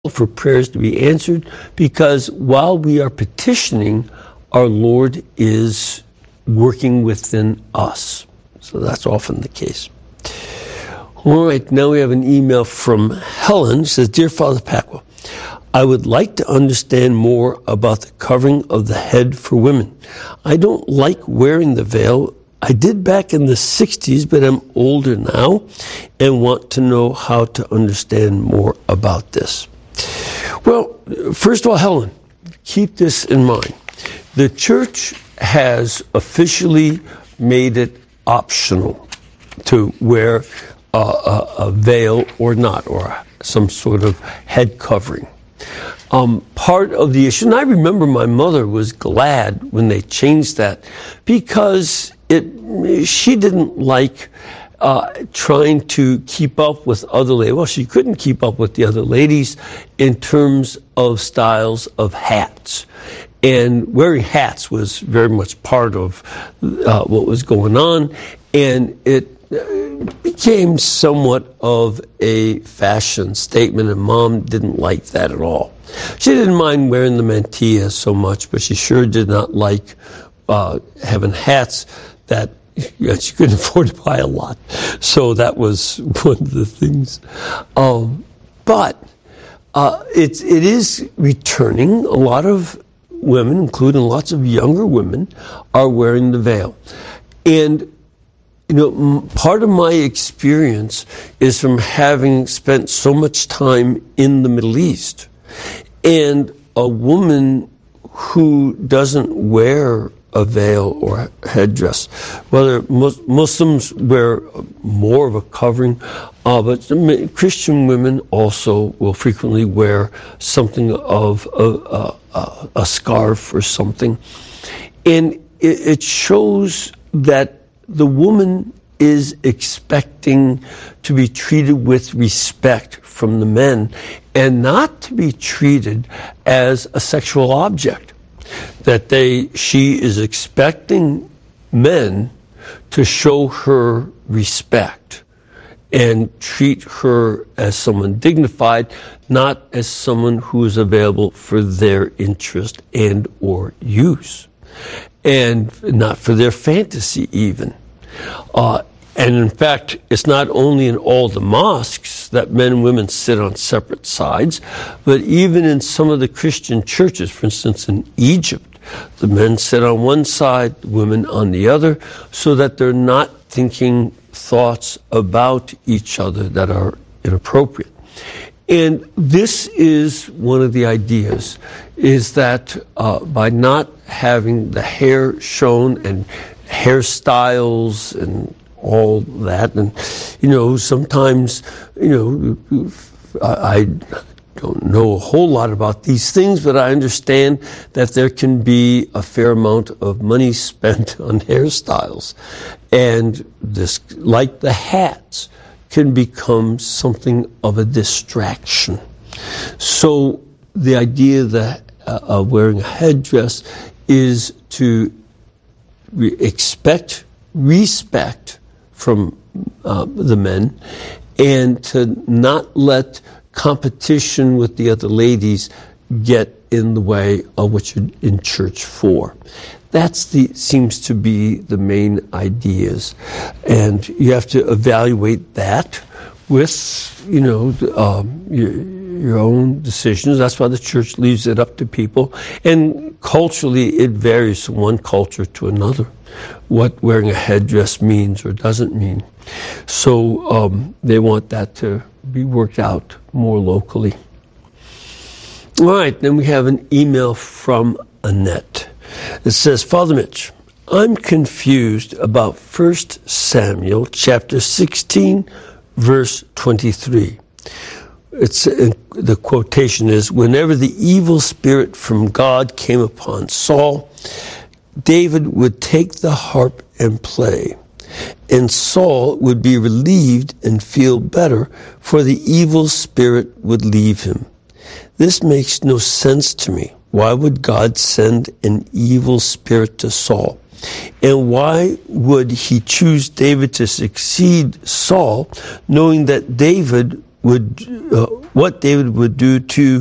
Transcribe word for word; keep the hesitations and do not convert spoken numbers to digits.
for prayers to be answered, because while we are petitioning, our Lord is working within us. So that's often the case. All right, now we have an email from Helen. She says, Dear Father Pacwa, I would like to understand more about the covering of the head for women. I don't like wearing the veil. I did back in the sixties, but I'm older now and want to know how to understand more about this. Well, first of all, Helen, keep this in mind. The church has officially made it optional to wear a, a, a veil or not, or some sort of head covering. Um, part of the issue, and I remember my mother was glad when they changed that, because it she didn't like uh, trying to keep up with other ladies. Well, she couldn't keep up with the other ladies in terms of styles of hats. And wearing hats was very much part of uh, what was going on, and it became somewhat of a fashion statement, and Mom didn't like that at all. She didn't mind wearing the mantilla so much, but she sure did not like uh, having hats that yeah, she couldn't afford to buy a lot. So that was one of the things. Um, but uh, it's, it is returning. A lot of women, including lots of younger women, are wearing the veil. And you know, part of my experience is from having spent so much time in the Middle East. And a woman who doesn't wear a veil or headdress, whether Muslims wear more of a covering, uh, but Christian women also will frequently wear something of a, a, a scarf or something. And it, it shows that the woman is expecting to be treated with respect from the men and not to be treated as a sexual object. That they, she is expecting men to show her respect and treat her as someone dignified, not as someone who is available for their interest and or use, and not for their fantasy even. Uh, and in fact, it's not only in all the mosques that men and women sit on separate sides, but even in some of the Christian churches, for instance, in Egypt, the men sit on one side, the women on the other, so that they're not thinking thoughts about each other that are inappropriate. And this is one of the ideas, is that uh, by not having the hair shown and hairstyles and all that, and you know, sometimes, you know, I don't know a whole lot about these things, but I understand that there can be a fair amount of money spent on hairstyles, and this, like the hats, can become something of a distraction. So the idea that uh, of wearing a headdress is to re- expect respect from uh, the men, and to not let competition with the other ladies get in the way of what you're in church for. That's the seems to be the main ideas, and you have to evaluate that with, you know, um, your, your own decisions. That's why the church leaves it up to people, and culturally it varies from one culture to another, what wearing a headdress means or doesn't mean. So um, they want that to be worked out more locally. All right, then we have an email from Annette. It says, Father Mitch, I'm confused about First Samuel chapter sixteen, verse twenty-three. It's, the quotation is, whenever the evil spirit from God came upon Saul, David would take the harp and play, and Saul would be relieved and feel better, for the evil spirit would leave him. This makes no sense to me. Why would God send an evil spirit to Saul? And why would he choose David to succeed Saul, knowing that David would uh, what David would do to